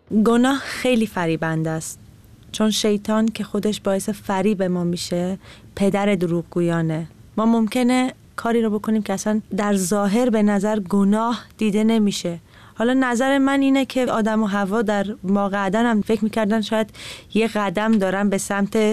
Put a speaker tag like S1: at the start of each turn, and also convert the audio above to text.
S1: گناه خیلی فریبنده است، چون شیطان که خودش باعث فریب ما میشه پدر دروغگویانه. ما ممکنه کاری رو بکنیم که اصلا در ظاهر به نظر گناه دیده نمیشه. حالا نظر من اینه که آدم و حوا در ماقعدن هم فکر میکردن شاید یه قدم دارن به سمت